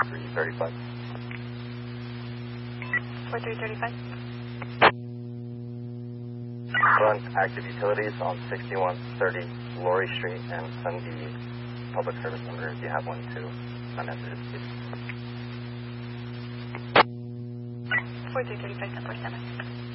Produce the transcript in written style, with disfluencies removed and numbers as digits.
4335. 4335. Run active utilities on 6130 Lori Street and send the public service number if you have one to my messages, please. 4335, 1047.